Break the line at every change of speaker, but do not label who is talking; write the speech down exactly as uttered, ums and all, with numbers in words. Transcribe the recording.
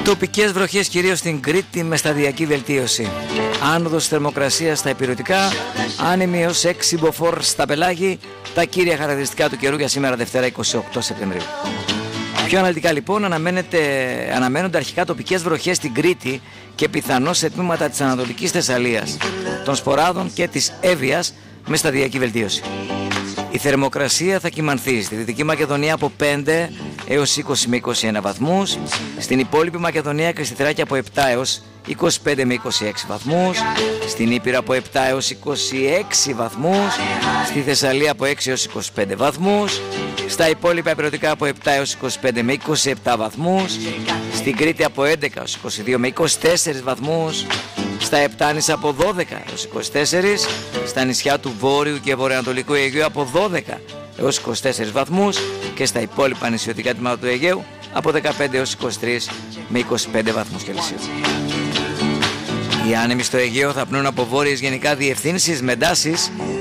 Τοπικές βροχές κυρίως στην Κρήτη με σταδιακή βελτίωση. Άνοδος θερμοκρασίας στα ηπειρωτικά, άνεμη έως έξι μποφόρ στα πελάγη, τα κύρια χαρακτηριστικά του καιρού για σήμερα Δευτέρα είκοσι οκτώ Σεπτεμβρίου. Πιο αναλυτικά λοιπόν αναμένονται αρχικά τοπικές βροχές στην Κρήτη και πιθανώς σε τμήματα της Ανατολικής Θεσσαλίας, των Σποράδων και της Εύβοιας με σταδιακή βελτίωση. Η θερμοκρασία θα κυμανθεί στη Δυτική Μακεδονία από πέντε έως είκοσι με είκοσι ένα βαθμούς, στην υπόλοιπη Μακεδονία και στη Θράκη από επτά έως είκοσι πέντε με είκοσι έξι βαθμούς, στην Ήπειρο από επτά έως είκοσι έξι βαθμούς, στη Θεσσαλία από έξι έως είκοσι πέντε βαθμούς, στα υπόλοιπα ηπειρωτικά από επτά έως είκοσι πέντε με είκοσι επτά βαθμούς, στην Κρήτη από έντεκα έως είκοσι δύο με είκοσι τέσσερα βαθμούς, στα Επτάνησα από δώδεκα έως είκοσι τέσσερα, στα νησιά του Βόρειου και Βορειοανατολικού Αιγαίου από δώδεκα έως είκοσι τέσσερα βαθμούς και στα υπόλοιπα νησιωτικά τμήματα του Αιγαίου από δεκαπέντε έως είκοσι τρία με είκοσι πέντε βαθμούς Κελσίου. Οι άνεμοι στο Αιγαίο θα πνούν από βόρειες γενικά διευθύνσεις με εντάσεις